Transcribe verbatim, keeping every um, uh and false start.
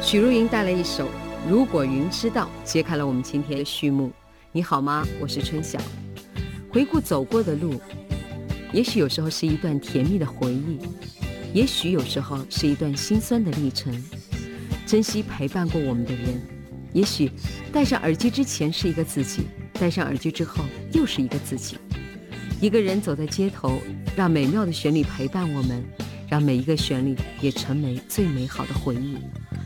许茹芸带来一首《如果云知道》，揭开了我们今天的序幕。你好吗？我是春晓。回顾走过的路，也许有时候是一段甜蜜的回忆，也许有时候是一段心酸的历程。珍惜陪伴过我们的人，也许戴上耳机之前是一个自己，戴上耳机之后又是一个自己。一个人走在街头，让美妙的旋律陪伴我们，让每一个旋律也成为最美好的回忆。